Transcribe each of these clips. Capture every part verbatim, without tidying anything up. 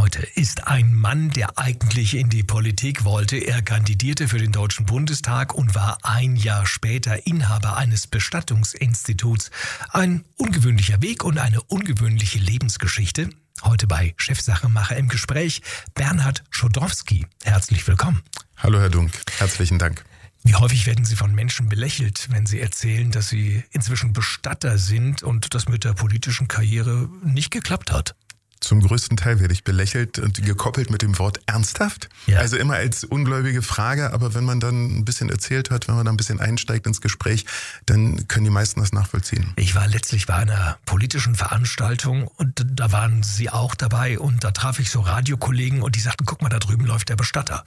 Heute ist ein Mann, der eigentlich in die Politik wollte. Er kandidierte für den Deutschen Bundestag und war ein Jahr später Inhaber eines Bestattungsinstituts. Ein ungewöhnlicher Weg und eine ungewöhnliche Lebensgeschichte. Heute bei Chefsachemacher im Gespräch Bernhard Schodrowski. Herzlich willkommen. Hallo Herr Dunk, herzlichen Dank. Wie häufig werden Sie von Menschen belächelt, wenn Sie erzählen, dass Sie inzwischen Bestatter sind und das mit der politischen Karriere nicht geklappt hat? Zum größten Teil werde ich belächelt und gekoppelt mit dem Wort ernsthaft. Ja. Also immer als ungläubige Frage, aber wenn man dann ein bisschen erzählt hat, wenn man dann ein bisschen einsteigt ins Gespräch, dann können die meisten das nachvollziehen. Ich war letztlich bei einer politischen Veranstaltung und da waren Sie auch dabei und da traf ich so Radiokollegen und die sagten, guck mal, da drüben läuft der Bestatter.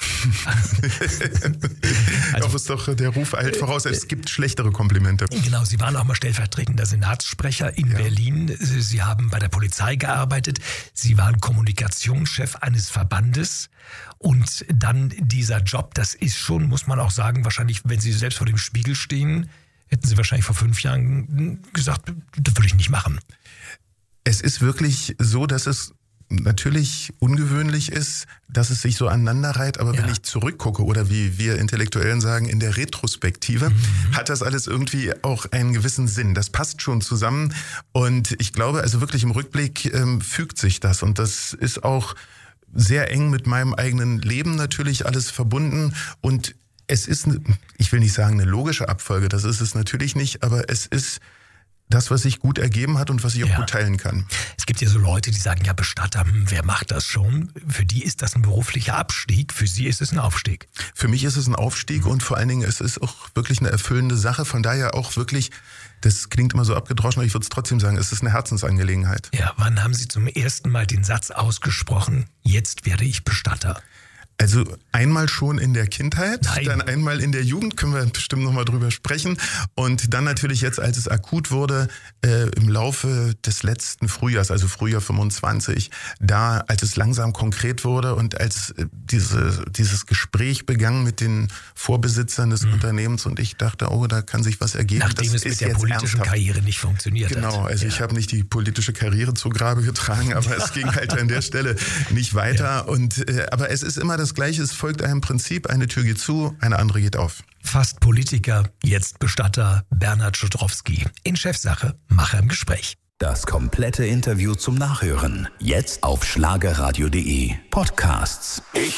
Also, auch ist doch der Ruf eilt voraus, es gibt schlechtere Komplimente. Genau, Sie waren auch mal stellvertretender Senatssprecher in ja. Berlin. Sie haben bei der Polizei gearbeitet. Sie waren Kommunikationschef eines Verbandes und dann dieser Job, das ist schon, muss man auch sagen, wahrscheinlich, wenn Sie selbst vor dem Spiegel stehen, hätten Sie wahrscheinlich vor fünf Jahren gesagt, das würde ich nicht machen. Es ist wirklich so, dass es natürlich ungewöhnlich ist, dass es sich so aneinanderreiht, aber ja. wenn ich zurückgucke oder wie wir Intellektuellen sagen, in der Retrospektive, mhm. hat das alles irgendwie auch einen gewissen Sinn. Das passt schon zusammen und ich glaube, also wirklich im Rückblick ähm, fügt sich das und das ist auch sehr eng mit meinem eigenen Leben natürlich alles verbunden und es ist, ich will nicht sagen eine logische Abfolge, das ist es natürlich nicht, aber es ist das, was sich gut ergeben hat und was ich auch ja. gut teilen kann. Es gibt ja so Leute, die sagen, ja Bestatter, wer macht das schon? Für die ist das ein beruflicher Abstieg, für Sie ist es ein Aufstieg. Für mich ist es ein Aufstieg mhm. und vor allen Dingen es ist auch wirklich eine erfüllende Sache. Von daher auch wirklich, das klingt immer so abgedroschen, aber ich würde es trotzdem sagen, es ist eine Herzensangelegenheit. Ja, wann haben Sie zum ersten Mal den Satz ausgesprochen, jetzt werde ich Bestatter? Also einmal schon in der Kindheit, Nein. dann einmal in der Jugend, können wir bestimmt nochmal drüber sprechen. Und dann natürlich jetzt, als es akut wurde, äh, im Laufe des letzten Frühjahrs, also Frühjahr fünfundzwanzig, da, als es langsam konkret wurde und als äh, diese, dieses Gespräch begann mit den Vorbesitzern des mhm. Unternehmens und ich dachte, oh, da kann sich was ergeben. Nachdem das es mit der politischen ernsthaft. Karriere nicht funktioniert genau, hat. Genau, also ja. ich habe nicht die politische Karriere zu Grabe getragen, aber es ging halt an der Stelle nicht weiter. Ja. Und äh, aber es ist immer das Gleiche, es folgt einem Prinzip, eine Tür geht zu, eine andere geht auf. Fast Politiker, jetzt Bestatter Bernhard Schodrowski. In Chefsache, Macher im Gespräch. Das komplette Interview zum Nachhören. Jetzt auf schlagerradio punkt de Podcasts. Ich